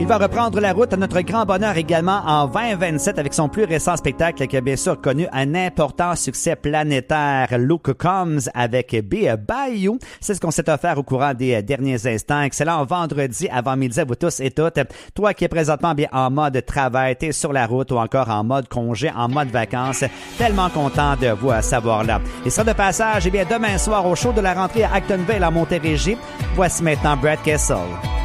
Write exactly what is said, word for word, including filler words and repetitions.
Il va reprendre la route à notre grand bonheur également en vingt vingt-sept avec son plus récent spectacle qui a bien sûr connu un important succès planétaire. Luke Combs avec Be By You. C'est ce qu'on s'est offert au courant des derniers instants. Excellent vendredi avant midi à vous tous et toutes. Toi qui es présentement bien en mode travail, t'es sur la route ou encore en mode congé, en mode vacances. Tellement content de vous savoir là. Et ça de passage, eh bien demain soir au show de la rentrée à Actonville en Montérégie. Voici maintenant Brad Kessel.